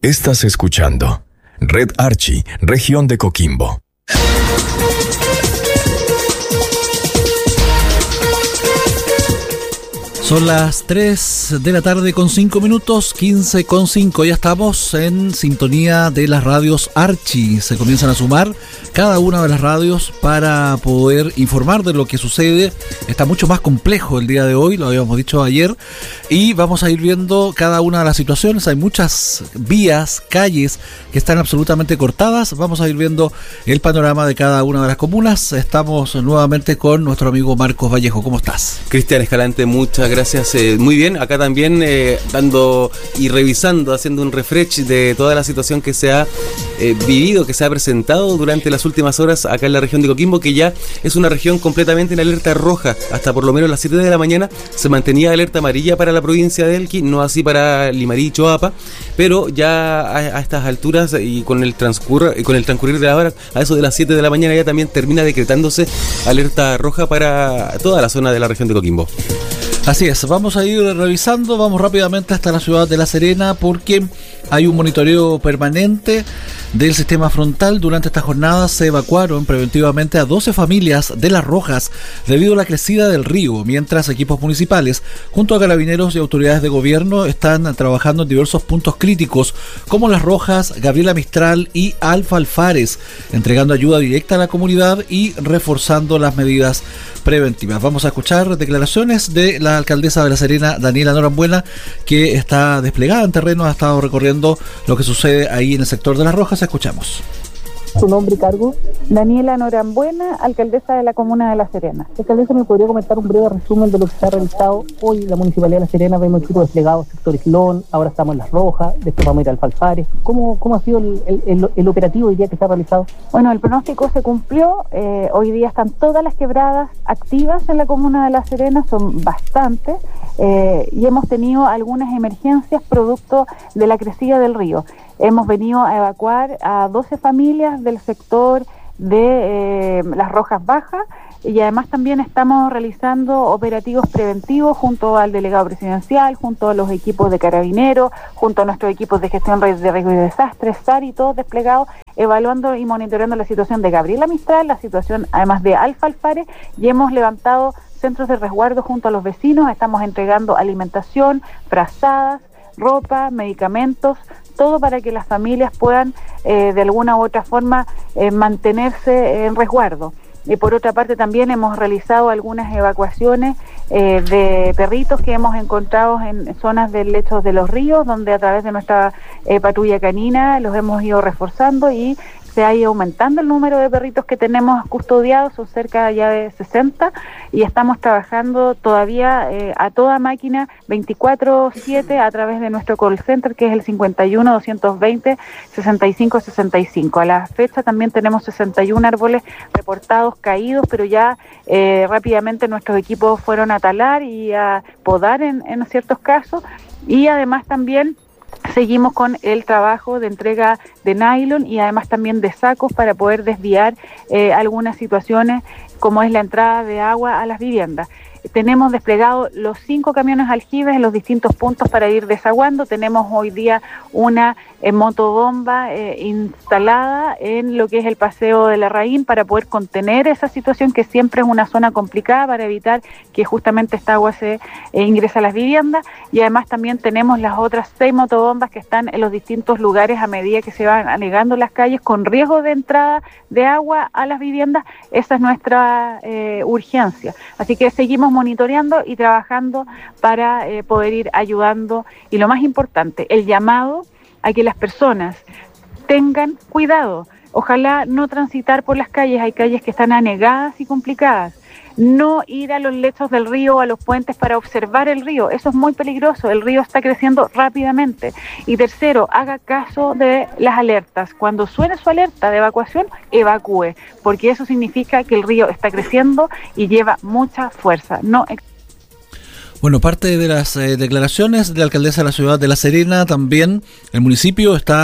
Estás escuchando Red Archi, región de Coquimbo. Son las 3 de la tarde con 5 minutos, 15:05. Ya estamos en sintonía de las radios Archi. Se comienzan a sumar cada una de las radios para poder informar de lo que sucede. Está mucho más complejo el día de hoy, lo habíamos dicho ayer, y vamos a ir viendo cada una de las situaciones. Hay muchas vías, calles que están absolutamente cortadas. Vamos a ir viendo el panorama de cada una de las comunas. Estamos nuevamente con nuestro amigo Marcos Vallejo. ¿Cómo estás? Cristian Escalante, muchas gracias. Muy bien, acá también dando y revisando, haciendo un refresh de toda la situación que se ha vivido, que se ha presentado durante las últimas horas acá en la región de Coquimbo, que ya es una región completamente en alerta roja. Hasta por lo menos las 7 de la mañana se mantenía alerta amarilla para la provincia de Elqui, no así para Limarí y Choapa, pero ya a estas alturas y con el transcurrir de las horas, a eso de las 7 de la mañana ya también termina decretándose alerta roja para toda la zona de la región de Coquimbo. Así es, vamos a ir revisando, vamos rápidamente hasta la ciudad de La Serena porque hay un monitoreo permanente del sistema frontal. Durante esta jornada se evacuaron preventivamente a 12 familias de Las Rojas debido a la crecida del río, mientras equipos municipales junto a carabineros y autoridades de gobierno están trabajando en diversos puntos críticos como Las Rojas, Gabriela Mistral y Alfa Alfares, entregando ayuda directa a la comunidad y reforzando las medidas preventivas. Vamos a escuchar declaraciones de la alcaldesa de La Serena, Daniela Norambuena, que está desplegada en terreno, ha estado recorriendo lo que sucede ahí en el sector de Las Rojas. Escuchamos. ¿Su nombre y cargo? Daniela Norambuena, alcaldesa de la comuna de La Serena. Alcaldesa, ¿me podría comentar un breve resumen de lo que se ha realizado hoy en la Municipalidad de La Serena? Vemos el equipo desplegado, sector Islón, ahora estamos en Las Rojas, después vamos a ir al Alfalfares. ¿Cómo ha sido el operativo hoy día que se ha realizado? Bueno, el pronóstico se cumplió. Hoy día están todas las quebradas activas en la comuna de La Serena, son bastantes, y hemos tenido algunas emergencias producto de la crecida del río. Hemos venido a evacuar a 12 familias del sector de Las Rojas Bajas y además también estamos realizando operativos preventivos junto al delegado presidencial, junto a los equipos de carabineros, junto a nuestros equipos de gestión de riesgo y desastres, SAR y todos desplegados, evaluando y monitoreando la situación de Gabriela Mistral, la situación además de Alfa Alfares, y hemos levantado centros de resguardo junto a los vecinos. Estamos entregando alimentación, frazadas, ropa, medicamentos, todo para que las familias puedan de alguna u otra forma mantenerse en resguardo. Y por otra parte también hemos realizado algunas evacuaciones de perritos que hemos encontrado en zonas del lecho de los ríos, donde a través de nuestra patrulla canina los hemos ido reforzando y se ha ido aumentando el número de perritos que tenemos custodiados, son cerca ya de 60, y estamos trabajando todavía a toda máquina 24/7 a través de nuestro call center, que es el 51-220-6565. A la fecha también tenemos 61 árboles reportados caídos, pero ya rápidamente nuestros equipos fueron a talar y a podar en ciertos casos, y además también seguimos con el trabajo de entrega de nylon y además también de sacos para poder desviar algunas situaciones como es la entrada de agua a las viviendas. Tenemos desplegado los 5 camiones aljibes en los distintos puntos para ir desaguando. Tenemos hoy día una motobomba instalada en lo que es el Paseo de Larraín para poder contener esa situación, que siempre es una zona complicada, para evitar que justamente esta agua se ingrese a las viviendas. Y además también tenemos las otras 6 motobombas que están en los distintos lugares a medida que se van anegando las calles con riesgo de entrada de agua a las viviendas. Esa es nuestra urgencia. Así que seguimos monitoreando y trabajando para poder ir ayudando. Y lo más importante, el llamado a que las personas tengan cuidado. Ojalá no transitar por las calles, hay calles que están anegadas y complicadas. No ir a los lechos del río o a los puentes para observar el río, eso es muy peligroso, el río está creciendo rápidamente. Y tercero, haga caso de las alertas. Cuando suene su alerta de evacuación, evacúe, porque eso significa que el río está creciendo y lleva mucha fuerza. Bueno, parte de las declaraciones de la alcaldesa de la ciudad de La Serena, también el municipio está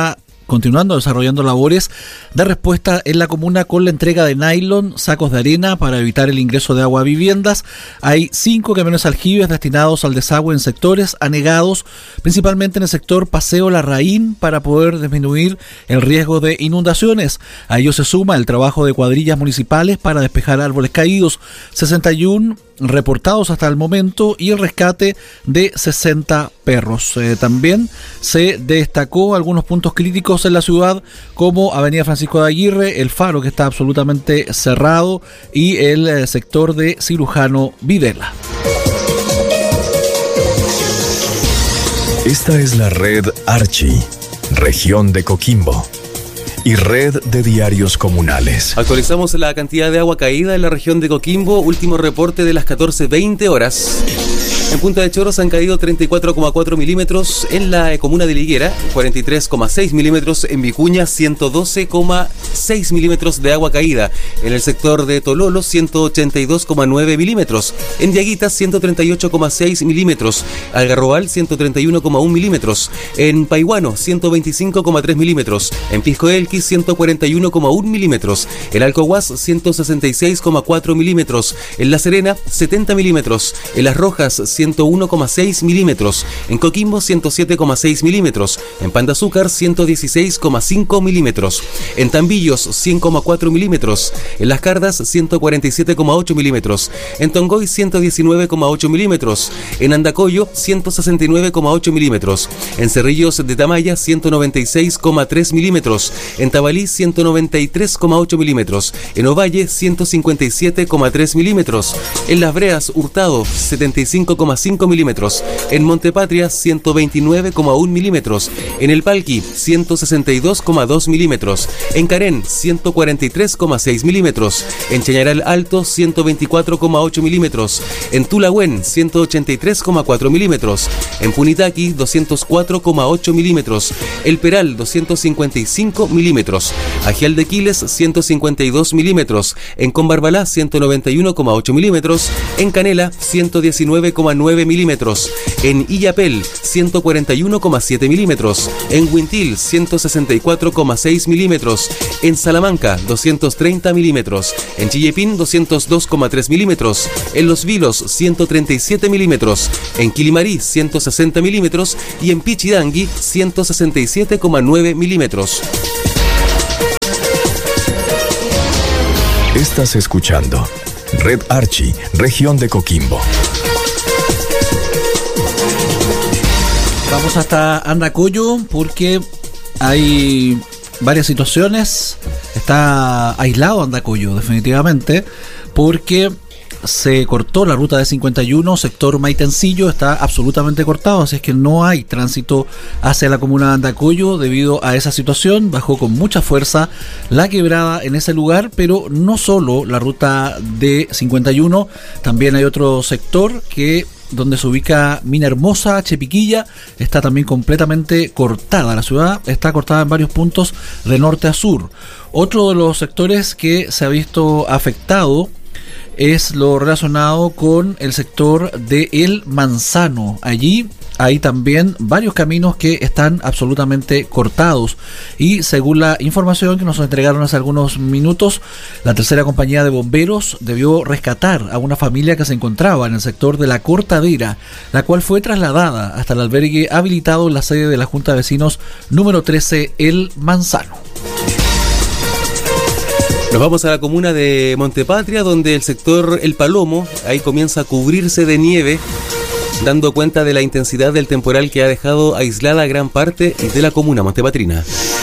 continuando desarrollando labores de respuesta en la comuna con la entrega de nylon, sacos de arena para evitar el ingreso de agua a viviendas. Hay 5 camiones aljibes destinados al desagüe en sectores anegados, principalmente en el sector Paseo Larraín, para poder disminuir el riesgo de inundaciones. A ello se suma el trabajo de cuadrillas municipales para despejar árboles caídos, 61 reportados hasta el momento, y el rescate de 60 perros. También se destacó algunos puntos críticos en la ciudad, como Avenida Francisco de Aguirre, el Faro, que está absolutamente cerrado, y el sector de Cirujano Videla. Esta es la red Archi, región de Coquimbo, y red de diarios comunales. Actualizamos la cantidad de agua caída en la región de Coquimbo. Último reporte de las 14:20 horas. En Punta de Choros han caído 34,4 milímetros, en la comuna de Liguera 43,6 milímetros, en Vicuña 112,6 milímetros de agua caída, en el sector de Tololo 182,9 milímetros, en Diaguitas 138,6 milímetros, Algarrobal 131,1 milímetros, en Paihuano 125,3 milímetros, en Pisco Elqui 141,1 milímetros, en Alcohuas 166,4 milímetros, en La Serena 70 milímetros, en Las Rojas 101,6 milímetros, en Coquimbo 107,6 milímetros, en Pan de Azúcar 116,5 milímetros, en Tambillos 100,4 milímetros, en Las Cardas 147,8 milímetros, en Tongoy 119,8 milímetros, en Andacoyo 169,8 milímetros, en Cerrillos de Tamaya 196,3 milímetros, en Tabalí 193,8 milímetros, en Ovalle 157,3 milímetros, en Las Breas Hurtado 75,5 milímetros, en Montepatria 129,1 milímetros, en El Palqui 162,2 milímetros, en Carén 143,6 milímetros, en Chañaral Alto 124,8 milímetros, en Tulahuen 183,4 milímetros, en Punitaqui 204,8 milímetros, El Peral 255 milímetros, Agial de Quiles 152 milímetros, en Combarbalá 191,8 milímetros, en Canela 119,9 milímetros, en Illapel 141,7 milímetros, en Huintil 164,6 milímetros, en Salamanca 230 milímetros, en Chillepín 202,3 milímetros, en Los Vilos 137 milímetros, en Quilimarí 160 milímetros y en Pichidangui 167,9 milímetros. Estás escuchando Red Archi, región de Coquimbo. Vamos hasta Andacoyo porque hay varias situaciones. Está aislado Andacoyo definitivamente porque se cortó la ruta de 51, sector Maitencillo, está absolutamente cortado, así es que no hay tránsito hacia la comuna de Andacoyo debido a esa situación. Bajó con mucha fuerza la quebrada en ese lugar, pero no solo la ruta de 51, también hay otro sector donde se ubica Mina Hermosa, Chepiquilla, está también completamente cortada. La ciudad está cortada en varios puntos de norte a sur. Otro de los sectores que se ha visto afectado es lo relacionado con el sector de El Manzano. Allí hay también varios caminos que están absolutamente cortados y según la información que nos entregaron hace algunos minutos, la tercera compañía de bomberos debió rescatar a una familia que se encontraba en el sector de La Cortadera, la cual fue trasladada hasta el albergue habilitado en la sede de la Junta de Vecinos número 13 El Manzano. Nos vamos a la comuna de Montepatria, donde el sector El Palomo ahí comienza a cubrirse de nieve, dando cuenta de la intensidad del temporal que ha dejado aislada gran parte de la comuna montepatrina.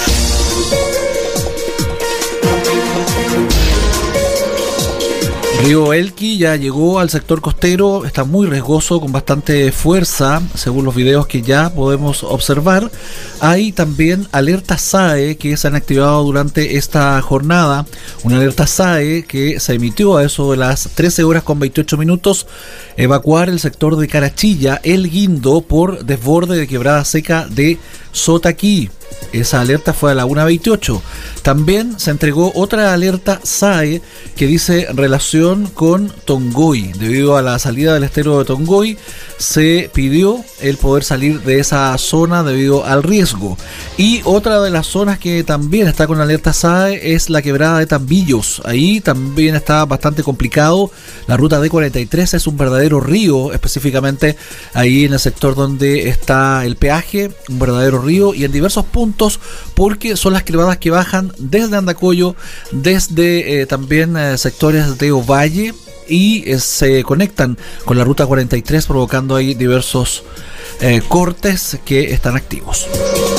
Río Elqui ya llegó al sector costero, está muy riesgoso, con bastante fuerza, según los videos que ya podemos observar. Hay también alertas SAE que se han activado durante esta jornada. Una alerta SAE que se emitió a eso de las 13 horas con 28 minutos. Evacuar el sector de Carachilla, El Guindo, por desborde de quebrada seca de Sotaquí. Esa alerta fue a la 1:28. También se entregó otra alerta SAE que dice relación con Tongoy. Debido a la salida del estero de Tongoy, se pidió el poder salir de esa zona debido al riesgo. Y otra de las zonas que también está con alerta SAE es la quebrada de Tambillos. Ahí también está bastante complicado. La ruta D43 es un verdadero río, específicamente ahí en el sector donde está el peaje, un verdadero río, y en diversos puntos, porque son las quebradas que bajan desde Andacollo, desde también sectores de Ovalle, y se conectan con la ruta 43, provocando ahí diversos cortes que están activos.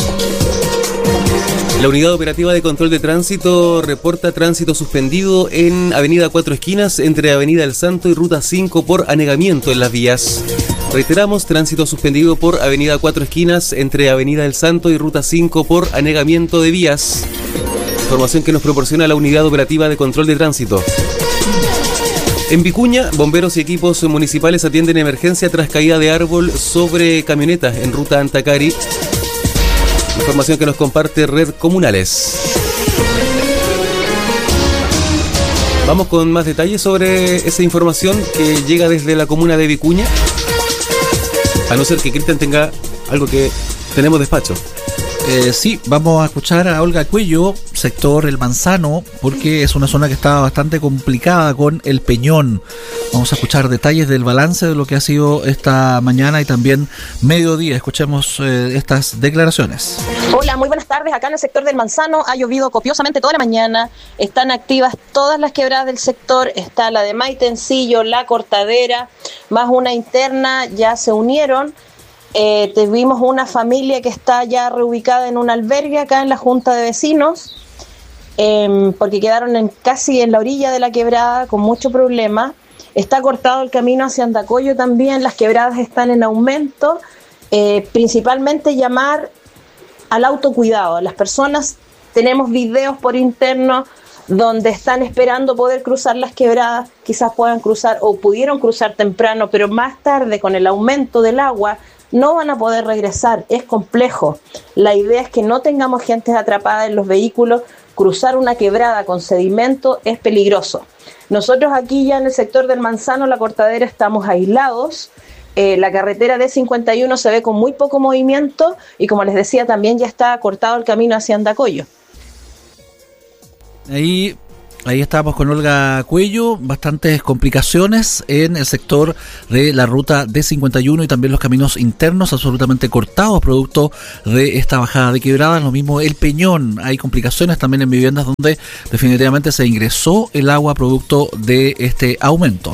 La Unidad Operativa de Control de Tránsito reporta tránsito suspendido en Avenida Cuatro Esquinas entre Avenida El Santo y Ruta 5 por anegamiento en las vías. Reiteramos, tránsito suspendido por Avenida Cuatro Esquinas entre Avenida El Santo y Ruta 5 por anegamiento de vías. Información que nos proporciona la Unidad Operativa de Control de Tránsito. En Vicuña, bomberos y equipos municipales atienden emergencia tras caída de árbol sobre camionetas en ruta Antacari. Información que nos comparte Red Comunales. Vamos con más detalles sobre esa información que llega desde la comuna de Vicuña. A no ser que Cristian tenga algo que tenemos despacho. Sí, vamos a escuchar a Olga Cuello, sector El Manzano, porque es una zona que está bastante complicada con el Peñón. Vamos a escuchar detalles del balance de lo que ha sido esta mañana y también mediodía. Escuchemos estas declaraciones. Hola, muy buenas tardes. Acá en el sector del Manzano ha llovido copiosamente toda la mañana. Están activas todas las quebradas del sector. Está la de Maitencillo, la Cortadera, más una interna, ya se unieron. Tuvimos una familia que está ya reubicada en un albergue acá en la Junta de Vecinos, porque quedaron casi en la orilla de la quebrada con mucho problema. Está cortado el camino hacia Andacollo también, las quebradas están en aumento. Principalmente llamar al autocuidado. Las personas, tenemos videos por interno donde están esperando poder cruzar las quebradas, quizás puedan cruzar o pudieron cruzar temprano, pero más tarde con el aumento del agua no van a poder regresar, es complejo. La idea es que no tengamos gente atrapada en los vehículos. Cruzar una quebrada con sedimento es peligroso. Nosotros aquí ya en el sector del Manzano, la Cortadera, estamos aislados. La carretera D51 se ve con muy poco movimiento y, como les decía, también ya está cortado el camino hacia Andacollo. Ahí estamos con Olga Cuello, bastantes complicaciones en el sector de la ruta D51 y también los caminos internos absolutamente cortados producto de esta bajada de quebrada. Lo mismo el Peñón, hay complicaciones también en viviendas donde definitivamente se ingresó el agua producto de este aumento.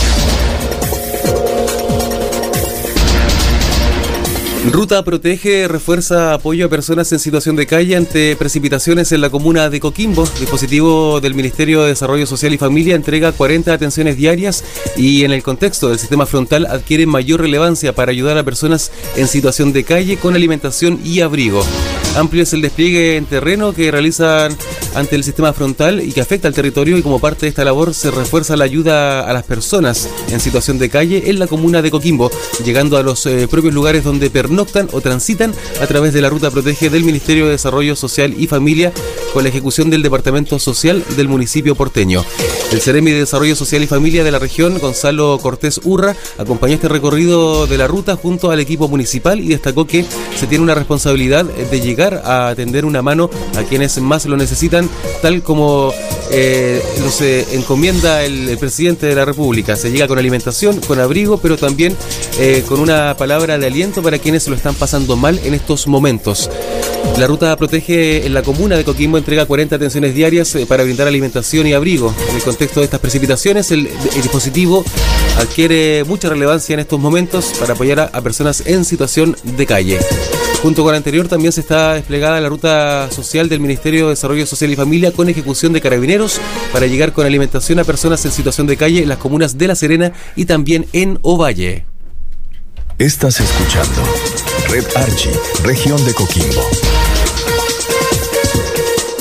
Ruta Protege refuerza apoyo a personas en situación de calle ante precipitaciones en la comuna de Coquimbo. Dispositivo del Ministerio de Desarrollo Social y Familia entrega 40 atenciones diarias y en el contexto del sistema frontal adquiere mayor relevancia para ayudar a personas en situación de calle con alimentación y abrigo. Amplio es el despliegue en terreno que realizan ante el sistema frontal y que afecta al territorio, y como parte de esta labor se refuerza la ayuda a las personas en situación de calle en la comuna de Coquimbo, llegando a los propios lugares donde pernoctan o transitan a través de la Ruta Protege del Ministerio de Desarrollo Social y Familia, con la ejecución del Departamento Social del municipio porteño. El Ceremi de Desarrollo Social y Familia de la región, Gonzalo Cortés Urra, acompañó este recorrido de la ruta junto al equipo municipal y destacó que se tiene una responsabilidad de llegar a tender una mano a quienes más lo necesitan, tal como nos encomienda el presidente de la República. Se llega con alimentación, con abrigo, pero también con una palabra de aliento para quienes lo están pasando mal en estos momentos. La Ruta Protege en la comuna de Coquimbo entrega 40 atenciones diarias para brindar alimentación y abrigo. En el contexto de estas precipitaciones, el dispositivo adquiere mucha relevancia en estos momentos para apoyar a personas en situación de calle. Junto con lo anterior, también se está desplegada la ruta social del Ministerio de Desarrollo Social y Familia con ejecución de carabineros para llegar con alimentación a personas en situación de calle en las comunas de La Serena y también en Ovalle. Estás escuchando Red Archi, región de Coquimbo.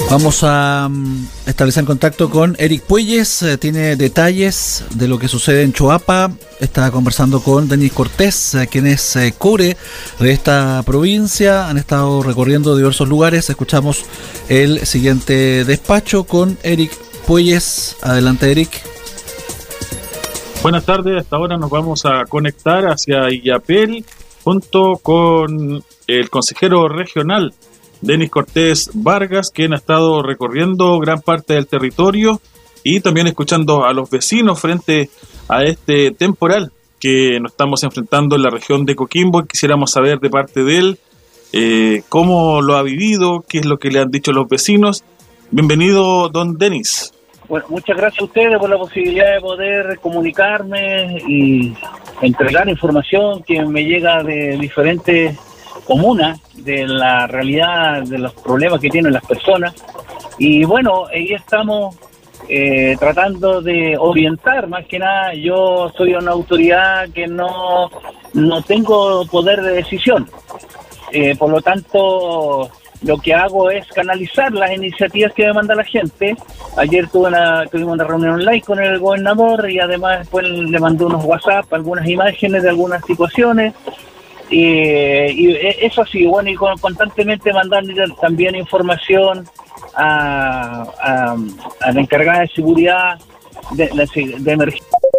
Vamos a establecer contacto con Eric Puelles, tiene detalles de lo que sucede en Choapa. Está conversando con Denis Cortés, quien es core de esta provincia. Han estado recorriendo diversos lugares. Escuchamos el siguiente despacho con Eric Puelles. Adelante, Eric. Buenas tardes, hasta ahora nos vamos a conectar hacia Illapel junto con el consejero regional Denis Cortés Vargas, quien ha estado recorriendo gran parte del territorio y también escuchando a los vecinos frente a este temporal que nos estamos enfrentando en la región de Coquimbo. Quisiéramos saber de parte de él cómo lo ha vivido, qué es lo que le han dicho los vecinos. Bienvenido, don Denis. Bueno, muchas gracias a ustedes por la posibilidad de poder comunicarme y entregar información que me llega de diferentes comunas, de la realidad, de los problemas que tienen las personas. Y bueno, ahí estamos tratando de orientar, más que nada. Yo soy una autoridad que no tengo poder de decisión. Por lo tanto, lo que hago es canalizar las iniciativas que me manda la gente. Ayer tuvimos una reunión online con el gobernador y además después le mandé unos WhatsApp, algunas imágenes de algunas situaciones. Y eso sí, bueno, y constantemente mandarle también información a la encargada de seguridad de emergencia.